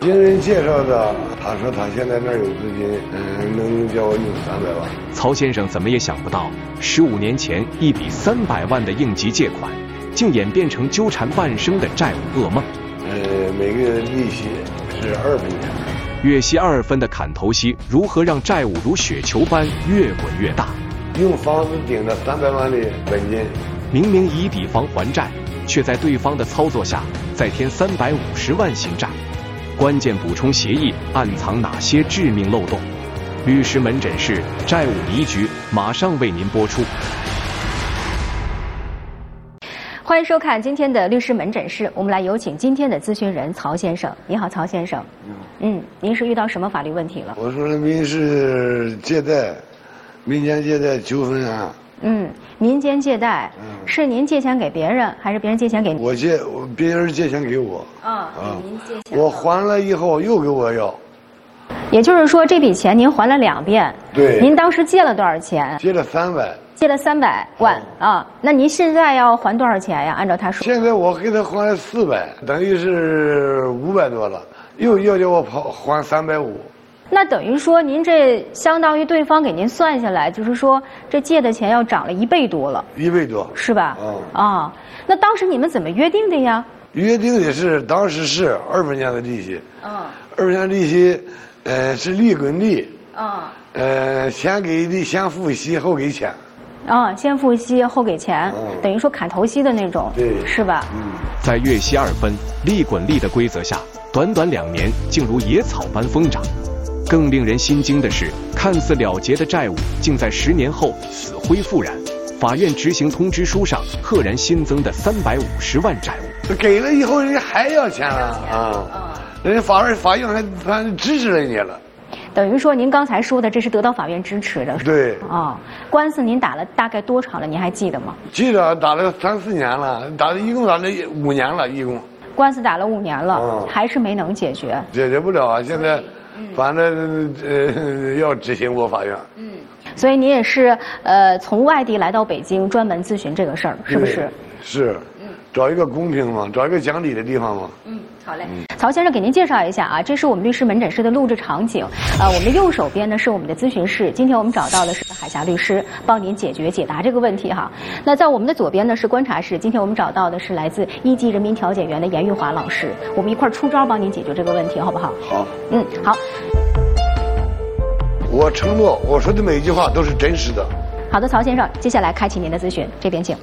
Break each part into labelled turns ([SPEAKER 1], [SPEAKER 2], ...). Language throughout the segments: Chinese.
[SPEAKER 1] 经人介绍的，他说他现在那儿有资金，能叫我用300万。
[SPEAKER 2] 曹先生怎么也想不到，15年前一笔300万的应急借款，竟演变成纠缠半生的债务噩梦。
[SPEAKER 1] 每个月利息是2分钱。
[SPEAKER 2] 月息2分的砍头息，如何让债务如雪球般越滚越大？
[SPEAKER 1] 用房子顶着300万的本金，
[SPEAKER 2] 明明以抵房还债，却在对方的操作下再添350万新债。关键补充协议暗藏哪些致命漏洞？律师门诊室债务迷局马上为您播出。
[SPEAKER 3] 欢迎收看今天的律师门诊室，我们来有请今天的咨询人曹先生。你好，曹先生。您是遇到什么法律问题了？
[SPEAKER 1] 我说的民事借贷、民间借贷纠纷案。
[SPEAKER 3] 民间借贷，是您借钱给别人，还是别人借钱给你？
[SPEAKER 1] 别人借钱给我。
[SPEAKER 3] 给您借钱。
[SPEAKER 1] 我还了以后又给我要。
[SPEAKER 3] 也就是说，这笔钱您还了2遍。
[SPEAKER 1] 对。
[SPEAKER 3] 您当时借了多少钱？
[SPEAKER 1] 借了300。
[SPEAKER 3] 借了300万啊？那您现在要还多少钱呀？按照他说。
[SPEAKER 1] 现在我给他还了400，等于是500多了，又要叫我还350。
[SPEAKER 3] 那等于说，您这相当于对方给您算下来，就是说这借的钱要涨了1倍多了。
[SPEAKER 1] 1倍多。
[SPEAKER 3] 是吧？那当时你们怎么约定的呀？
[SPEAKER 1] 约定的是当时是2分钱的利息。2分钱利息，是利滚利。先付息后给钱。
[SPEAKER 3] 先付息后给钱，等于说砍头息的那种，
[SPEAKER 1] 对，
[SPEAKER 3] 是吧？
[SPEAKER 2] 在月息2分、利滚利的规则下，短短2年竟如野草般疯长。更令人心惊的是，看似了结的债务，竟在10年后死灰复燃。法院执行通知书上赫然新增的350万债务，
[SPEAKER 1] 给了以后人家还要钱人家法院还支持人家了。
[SPEAKER 3] 等于说您刚才说的这是得到法院支持的。
[SPEAKER 1] 对。
[SPEAKER 3] 官司您打了大概多长了？您还记得吗？
[SPEAKER 1] 记得，打了3、4年了，一共打了5年了，一共。
[SPEAKER 3] 官司打了5年了，还是没能解决。
[SPEAKER 1] 解决不了啊！现在，反正要执行过法院。
[SPEAKER 3] 所以你也是从外地来到北京专门咨询这个事儿，是不是？
[SPEAKER 1] 是。找一个公平嘛，找一个讲理的地方嘛。
[SPEAKER 3] 好嘞。曹先生给您介绍一下啊，这是我们律师门诊室的录制场景。我们的右手边呢是我们的咨询室，今天我们找到的是海霞律师，帮您解答这个问题哈。那在我们的左边呢是观察室，今天我们找到的是来自1级人民调解员的严玉华老师，我们一块儿出招帮您解决这个问题，好不好？
[SPEAKER 1] 好。
[SPEAKER 3] 好。
[SPEAKER 1] 我承诺，我说的每一句话都是真实的。
[SPEAKER 3] 好的，曹先生，接下来开启您的咨询，这边请。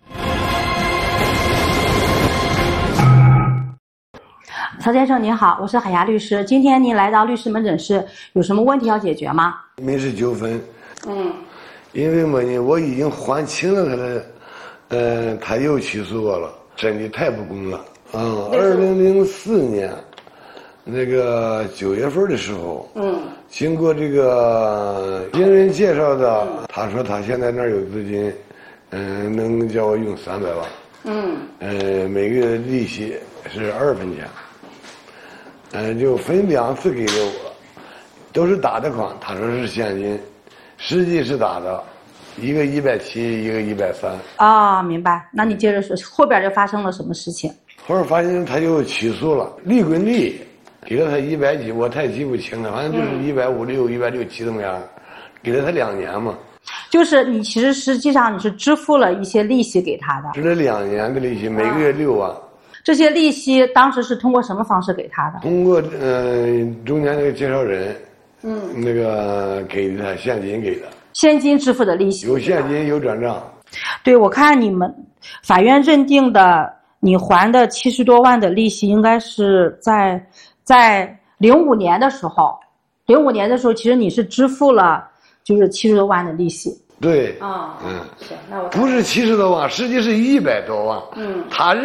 [SPEAKER 4] 曹先生您好，我是海霞律师。今天您来到律师门诊室，有什么问题要解决吗？
[SPEAKER 1] 民事纠纷。因为嘛呢，我已经还清了他的，他又起诉我了，审理太不公了。2004年那个9月份的时候，经过这个经人介绍的，他说他现在那儿有资金，能叫我用300万。每个月利息是2分钱。就分2次给了我，都是打的款，他说是现金，实际是打的，一个170，一个130。
[SPEAKER 4] 明白。那你接着说，后边就发生了什么事情？
[SPEAKER 1] 后边发现他就起诉了，利滚利，给了他100几，我太记不清了，反正就是156、167怎么样，给了他2年嘛。
[SPEAKER 4] 就是你其实实际上你是支付了一些利息给他的。
[SPEAKER 1] 支了2年的利息，每个月6万。
[SPEAKER 4] 这些利息当时是通过什么方式给他的？
[SPEAKER 1] 通过中间那个介绍人，那个给他现金给的。
[SPEAKER 4] 现金支付的利息。
[SPEAKER 1] 有现金有转账。
[SPEAKER 4] 对，我看你们法院认定的你还的70多万的利息，应该是在05年的时候，05年的时候，其实你是支付了就是70多万的利息。
[SPEAKER 1] 对。
[SPEAKER 4] 是，那我
[SPEAKER 1] 不是70多万，实际是100多万。他